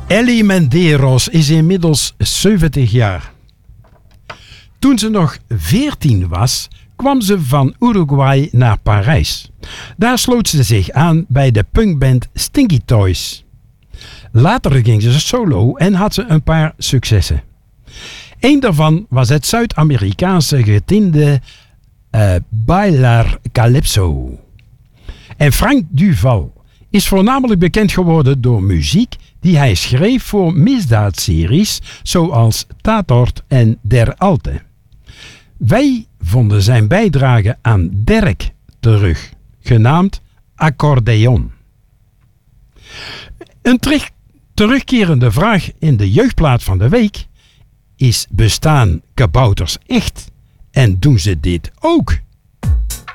Ellie Medeiros is inmiddels 70 jaar. Toen ze nog 14 was, kwam ze van Uruguay naar Parijs. Daar sloot ze zich aan bij de punkband Stinky Toys. Later ging ze solo en had ze een paar successen. Eén daarvan was het Zuid-Amerikaanse getinte Bailar Calypso. En Frank Duval is voornamelijk bekend geworden door muziek die hij schreef voor misdaadseries zoals Tatort en Der Alte. Wij vonden zijn bijdrage aan Derk terug, genaamd Accordeon. Een terugkerende vraag in de jeugdplaat van de week is: bestaan kabouters echt en doen ze dit ook?